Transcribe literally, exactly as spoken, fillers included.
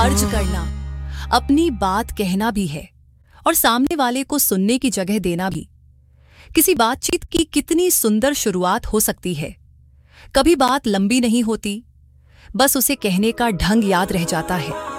अर्ज करना अपनी बात कहना भी है और सामने वाले को सुनने की जगह देना भी। किसी बातचीत की कितनी सुंदर शुरुआत हो सकती है। कभी बात लंबी नहीं होती, बस उसे कहने का ढंग याद रह जाता है।